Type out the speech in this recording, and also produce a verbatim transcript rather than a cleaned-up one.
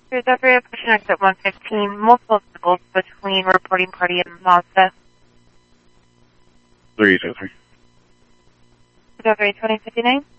Here's every approaching exit one fifteen, multiple vehicles between reporting party and Mazda. three two three. Here's every twenty fifty-nine.